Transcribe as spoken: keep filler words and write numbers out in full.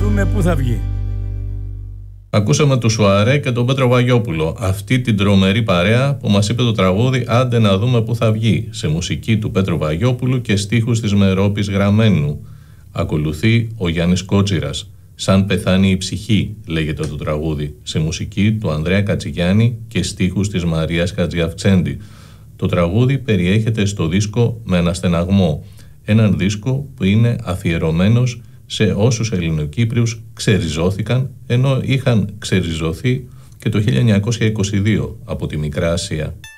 δούμε πού θα βγει. Ακούσαμε του Σουαρέ και τον Πέτρο Βαγιόπουλο, αυτή την τρομερή παρέα που μας είπε το τραγούδι «Άντε να δούμε πού θα βγει», σε μουσική του Πέτρου Βαγιόπουλου και στίχους της Μερόπης Γραμμένου. Ακολουθεί ο Γιάννης Κότσιρας, «Σαν πεθάνει η ψυχή» λέγεται το τραγούδι, σε μουσική του Ανδρέα Κατσιγιάννη και στίχους της Μαρίας Χατζιαυξέντη. Το τραγούδι περιέχεται στο δίσκο «Με ένα στεναγμό», έναν δίσκο που είναι αφιερωμένος σε όσους Ελληνοκύπριους ξεριζώθηκαν, ενώ είχαν ξεριζωθεί και το χίλια εννιακόσια είκοσι δύο από τη Μικρά Ασία.